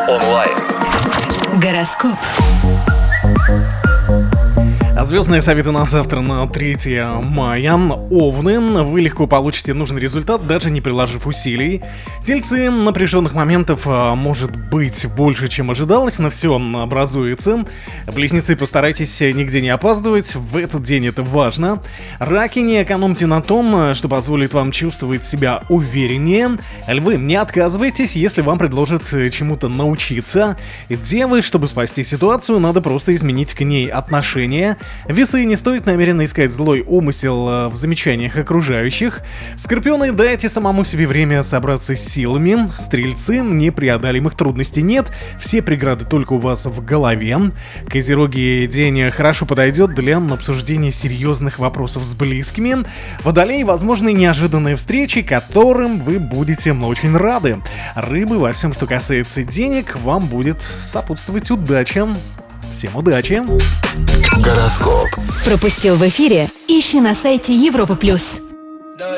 онлайн. Гороскоп. Звездные советы на завтра, на 3 мая. Овны, вы легко получите нужный результат, даже не приложив усилий. Тельцы, напряженных моментов может быть больше, чем ожидалось, но все образуется. Близнецы, постарайтесь нигде не опаздывать, в этот день это важно. Раки, не экономьте на том, что позволит вам чувствовать себя увереннее. Львы, не отказывайтесь, если вам предложат чему-то научиться. Девы, чтобы спасти ситуацию, надо просто изменить к ней отношение. Весы, не стоит намеренно искать злой умысел в замечаниях окружающих. Скорпионы, дайте самому себе время собраться с силами. Стрельцы, непреодолимых трудностей нет, все преграды только у вас в голове. Козероги, день хорошо подойдет для обсуждения серьезных вопросов с близкими. Водолеи, возможны неожиданные встречи, которым вы будете очень рады. Рыбы, во всем, что касается денег, вам будет сопутствовать удача. Всем удачи! Гороскоп. Пропустил в эфире? Ищи на сайте Европа+.